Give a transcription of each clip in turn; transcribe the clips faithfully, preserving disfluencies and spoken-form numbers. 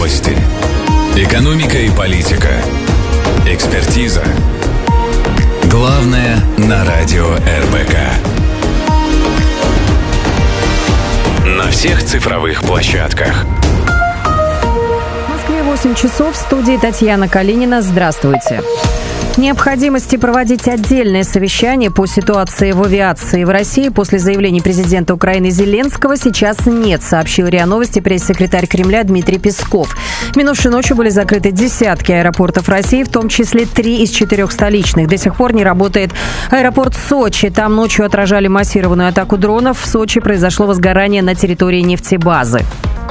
Новости. Экономика и политика. Экспертиза. Главное на радио эр бэ ка. На всех цифровых площадках. В Москве восемь часов. В студии Татьяна Калинина. Здравствуйте. Необходимости проводить отдельное совещание по ситуации в авиации в России после заявления президента Украины Зеленского сейчас нет, сообщил РИА Новости пресс-секретарь Кремля Дмитрий Песков. Минувшей ночью были закрыты десятки аэропортов России, в том числе три из четырех столичных. До сих пор не работает аэропорт Сочи. Там ночью отражали массированную атаку дронов. В Сочи произошло возгорание на территории нефтебазы.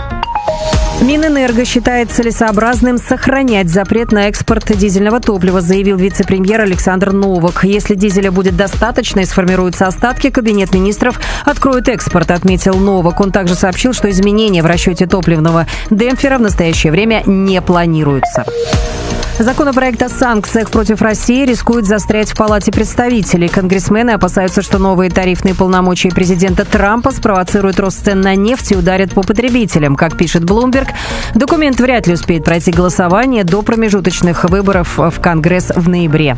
Минэнерго считает целесообразным сохранять запрет на экспорт дизельного топлива, заявил вице-премьер Александр Новак. Если дизеля будет достаточно и сформируются остатки, Кабинет министров откроет экспорт, отметил Новак. Он также сообщил, что изменения в расчете топливного демпфера в настоящее время не планируются. Законопроект о санкциях против России рискует застрять в Палате представителей. Конгрессмены опасаются, что новые тарифные полномочия президента Трампа спровоцируют рост цен на нефть и ударят по потребителям. Как пишет Bloomberg, документ вряд ли успеет пройти голосование до промежуточных выборов в Конгресс в ноябре.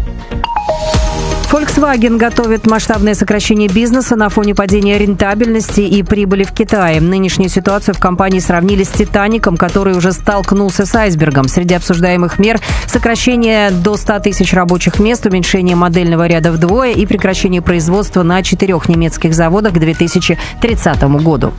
Volkswagen готовит масштабное сокращение бизнеса на фоне падения рентабельности и прибыли в Китае. Нынешнюю ситуацию в компании сравнили с «Титаником», который уже столкнулся с айсбергом. Среди обсуждаемых мер – сокращение до ста тысяч рабочих мест, уменьшение модельного ряда вдвое и прекращение производства на четырех немецких заводах к две тысячи тридцатому году.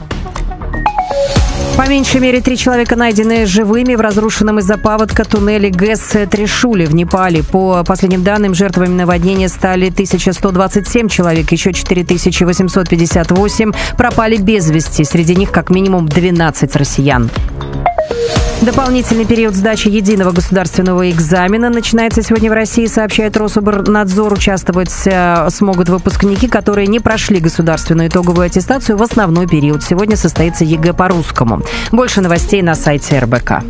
По меньшей мере три человека найдены живыми в разрушенном из-за паводка туннеле ГЭС Тришули в Непале. По последним данным, жертвами наводнения стали тысяча сто двадцать семь человек, еще четыре тысячи восемьсот пятьдесят восемь пропали без вести. Среди них как минимум двенадцать россиян. Дополнительный период сдачи единого государственного экзамена начинается сегодня в России, сообщает Рособорнадзор. Участвовать смогут выпускники, которые не прошли государственную итоговую аттестацию в основной период. Сегодня состоится ЕГЭ по русскому. Больше новостей на сайте эр бэ ка.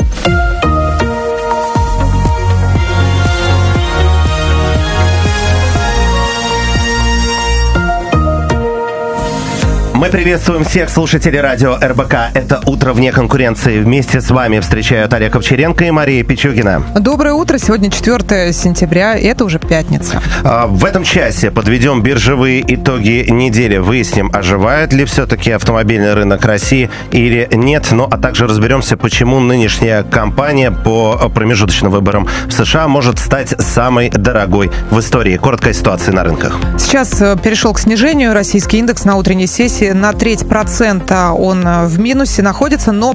Мы приветствуем всех слушателей радио эр бэ ка. Это «Утро вне конкуренции». Вместе с вами встречают Олег Овчаренко и Мария Пичугина. Доброе утро. Сегодня четвёртое сентября. Это уже пятница. В этом часе подведем биржевые итоги недели. Выясним, оживает ли все-таки автомобильный рынок России или нет. Ну, а также разберемся, почему нынешняя кампания по промежуточным выборам в США может стать самой дорогой в истории. Короткая ситуация на рынках. Сейчас перешел к снижению. Российский индекс на утренней сессии на треть процента он в минусе находится, но